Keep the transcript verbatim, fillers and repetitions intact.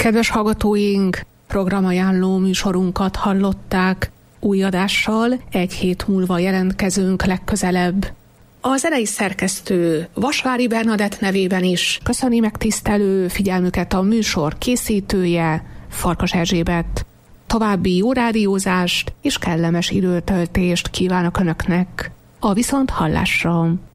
Kedves hallgatóink, programajánló műsorunkat hallották. Új adással egy hét múlva jelentkezünk legközelebb. A zenei szerkesztő Vasvári Bernadett nevében is köszöni megtisztelő figyelmüket a műsor készítője, Farkas Erzsébet. További jó rádiózást és kellemes időtöltést kívánok Önöknek. A viszonthallásra!